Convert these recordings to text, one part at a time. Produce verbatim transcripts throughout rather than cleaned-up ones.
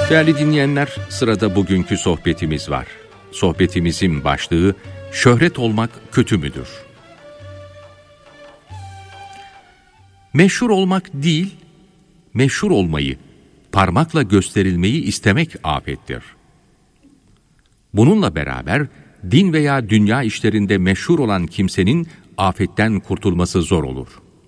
Değerli dinleyenler, sırada bugünkü sohbetimiz var. Sohbetimizin başlığı, şöhret olmak kötü müdür? Meşhur olmak değil, meşhur olmayı, parmakla gösterilmeyi istemek afettir. Bununla beraber, din veya dünya işlerinde meşhur olan kimsenin afetten kurtulması zor olur.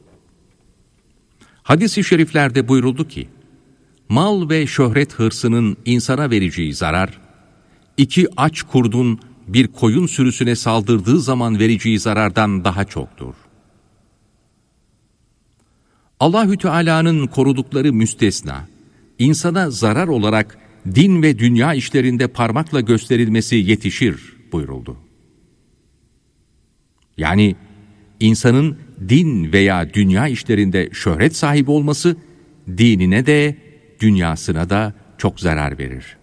Hadis-i şeriflerde buyuruldu ki, mal ve şöhret hırsının insana vereceği zarar, iki aç kurdun bir koyun sürüsüne saldırdığı zaman vereceği zarardan daha çoktur. Allahü Teala'nın korudukları müstesna, insana zarar olarak din ve dünya işlerinde parmakla gösterilmesi yetişir buyuruldu. Yani insanın din veya dünya işlerinde şöhret sahibi olması, dinine de dünyasına da çok zarar verir.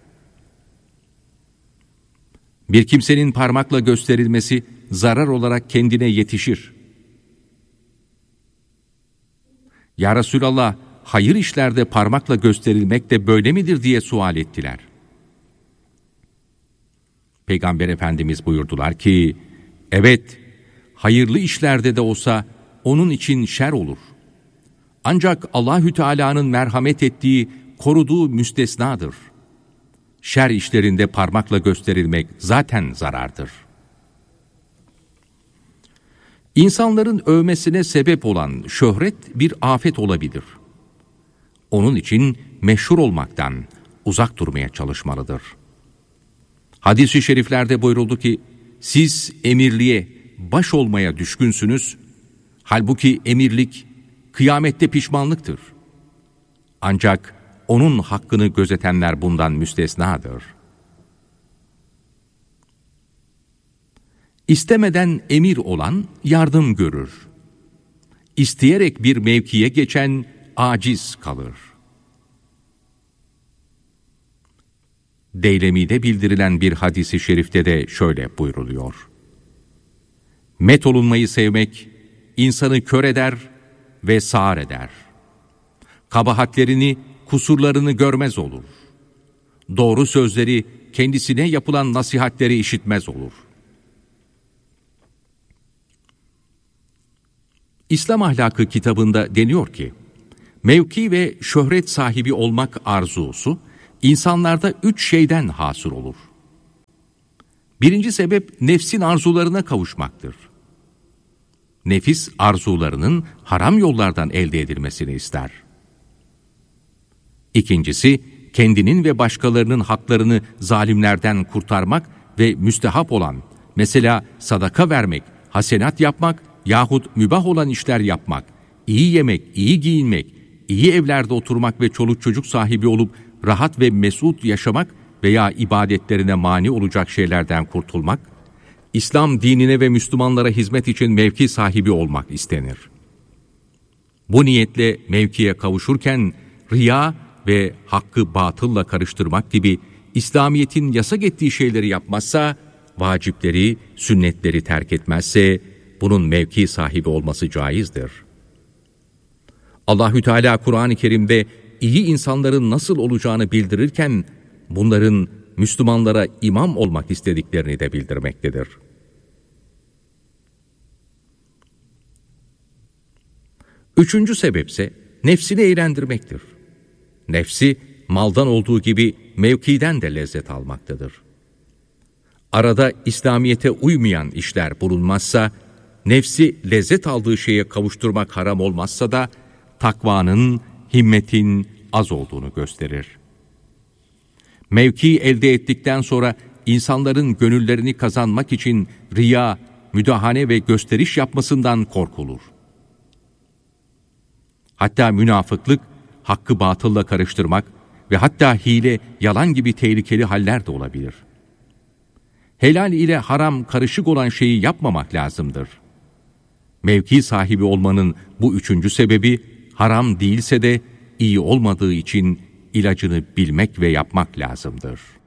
Bir kimsenin parmakla gösterilmesi zarar olarak kendine yetişir. Ya Resulallah, hayır işlerde parmakla gösterilmek de böyle midir diye sual ettiler. Peygamber Efendimiz buyurdular ki, evet, hayırlı işlerde de olsa onun için şer olur. Ancak Allahü Teala'nın merhamet ettiği, koruduğu müstesnadır. Şer işlerinde parmakla gösterilmek zaten zarardır. İnsanların övmesine sebep olan şöhret bir afet olabilir. Onun için meşhur olmaktan uzak durmaya çalışmalıdır. Hadis-i şeriflerde buyuruldu ki, siz emirliğe, baş olmaya düşkünsünüz, halbuki emirlik kıyamette pişmanlıktır. Ancak onun hakkını gözetenler bundan müstesnadır. İstemeden emir olan yardım görür. İsteyerek bir mevkiye geçen aciz kalır. Deylemi'de bildirilen bir hadis-i şerifte de şöyle buyruluyor. Met olunmayı sevmek insanı kör eder ve sağır eder. Kabahatlerini, kusurlarını görmez olur. Doğru sözleri, kendisine yapılan nasihatleri işitmez olur. İslam Ahlakı kitabında deniyor ki, mevki ve şöhret sahibi olmak arzusu, insanlarda üç şeyden hasıl olur. Birinci sebep, nefsin arzularına kavuşmaktır. Nefis arzularının haram yollardan elde edilmesini ister. İkincisi, kendinin ve başkalarının haklarını zalimlerden kurtarmak ve müstehap olan, mesela sadaka vermek, hasenat yapmak yahut mübah olan işler yapmak, iyi yemek, iyi giyinmek, iyi evlerde oturmak ve çoluk çocuk sahibi olup rahat ve mesut yaşamak veya ibadetlerine mani olacak şeylerden kurtulmak, İslam dinine ve Müslümanlara hizmet için mevki sahibi olmak istenir. Bu niyetle mevkiye kavuşurken riya ve hakkı batılla karıştırmak gibi İslamiyet'in yasak ettiği şeyleri yapmazsa, vacipleri, sünnetleri terk etmezse, bunun mevki sahibi olması caizdir. Allahü Teala Kur'an-ı Kerim'de iyi insanların nasıl olacağını bildirirken, bunların Müslümanlara imam olmak istediklerini de bildirmektedir. Üçüncü sebepse nefsini eğlendirmektir. Nefsi maldan olduğu gibi mevkiden de lezzet almaktadır. Arada İslamiyet'e uymayan işler bulunmazsa, nefsi lezzet aldığı şeye kavuşturmak haram olmazsa da, takvanın, himmetin az olduğunu gösterir. Mevki elde ettikten sonra insanların gönüllerini kazanmak için riya, müdahale ve gösteriş yapmasından korkulur. Hatta münafıklık, hakkı batılla karıştırmak ve hatta hile, yalan gibi tehlikeli haller de olabilir. Helal ile haram karışık olan şeyi yapmamak lazımdır. Mevki sahibi olmanın bu üçüncü sebebi, haram değilse de iyi olmadığı için ilacını bilmek ve yapmak lazımdır.